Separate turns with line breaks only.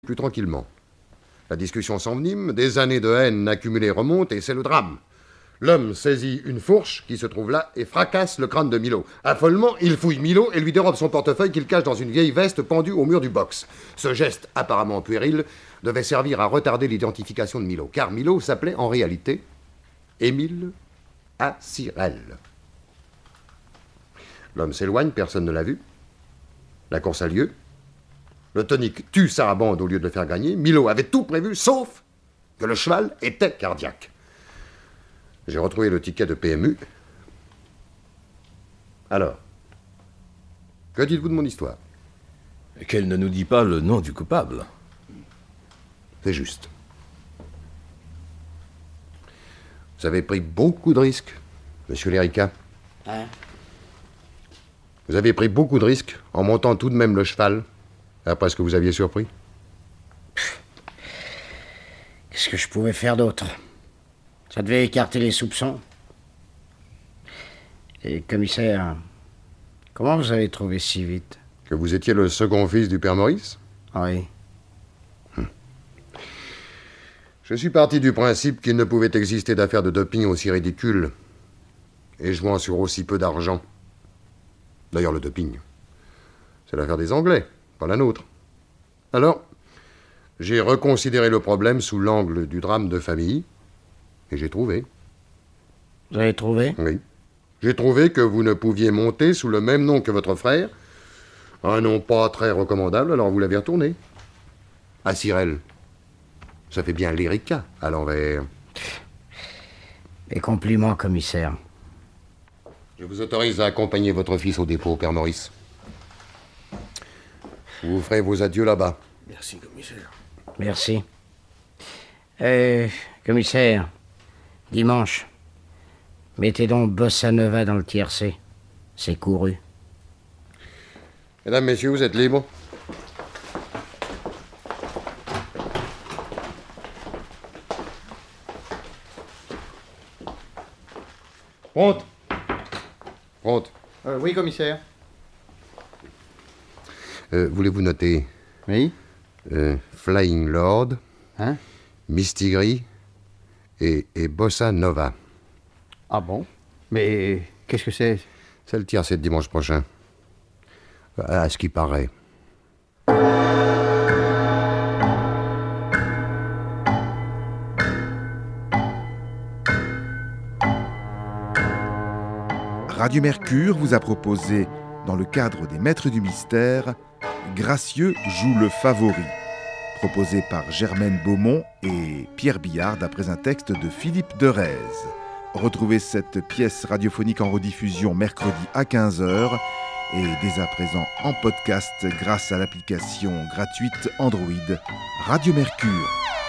plus tranquillement. La discussion s'envenime, des années de haine accumulée remontent et c'est le drame. L'homme saisit une fourche qui se trouve là et fracasse le crâne de Milo. Affolement, il fouille Milo et lui dérobe son portefeuille qu'il cache dans une vieille veste pendue au mur du box. Ce geste, apparemment puéril, devait servir à retarder l'identification de Milo, car Milo s'appelait en réalité Émile Assirel. L'homme s'éloigne, personne ne l'a vu. La course a lieu. Le tonique tue Sarabande au lieu de le faire gagner. Milo avait tout prévu, sauf que le cheval était cardiaque. J'ai retrouvé le ticket de PMU. Alors, que dites-vous de mon histoire?
Qu'elle ne nous dit pas le nom du coupable.
C'est juste. Vous avez pris beaucoup de risques, monsieur Lérica.
Hein?
Vous avez pris beaucoup de risques en montant tout de même le cheval, après ce que vous aviez surpris.
Qu'est-ce que je pouvais faire d'autre? Ça devait écarter les soupçons. Et commissaire, comment vous avez trouvé si vite?
Que vous étiez le second fils du père Maurice?
Oui.
Je suis parti du principe qu'il ne pouvait exister d'affaires de doping aussi ridicules et jouant sur aussi peu d'argent. D'ailleurs, le doping, c'est l'affaire des Anglais, pas la nôtre. Alors, j'ai reconsidéré le problème sous l'angle du drame de famille et j'ai trouvé.
Vous avez trouvé?
Oui. J'ai trouvé que vous ne pouviez monter sous le même nom que votre frère. Un nom pas très recommandable, alors vous l'avez retourné. Assirel. Ça fait bien Lérica à l'envers.
Mes compliments, commissaire.
Je vous autorise à accompagner votre fils au dépôt, père Maurice. Vous ferez vos adieux là-bas.
Merci, commissaire.
Merci. Commissaire, dimanche, mettez donc Bossa Nova dans le tiercé. C'est couru.
Mesdames, messieurs, vous êtes libres? Pronte. Pronte.
Oui, commissaire.
Voulez-vous noter
Oui?
Flying Lord,
Hein?
Mistigris et Bossa Nova.
Ah bon? Mais qu'est-ce que c'est?
C'est le tiercé de dimanche prochain. À ce qui paraît.
Radio Mercure vous a proposé, dans le cadre des Maîtres du Mystère, Gracieux joue le favori, proposé par Germaine Beaumont et Pierre Billard d'après un texte de Philippe Derez. Retrouvez cette pièce radiophonique en rediffusion mercredi à 15h et dès à présent en podcast grâce à l'application gratuite Android Radio Mercure.